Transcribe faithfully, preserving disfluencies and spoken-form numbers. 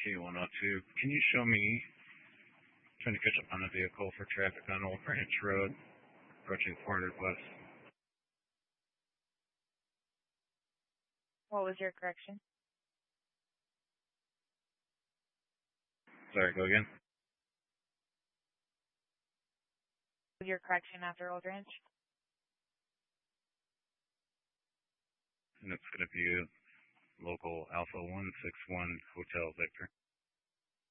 K one oh two. Can you show me, trying to catch up on a vehicle for traffic on Old Branch Road, approaching four hundred West. What was your correction? Sorry, go again? What was your correction after Old Ranch? And it's going to be local Alpha one six one Hotel Victor.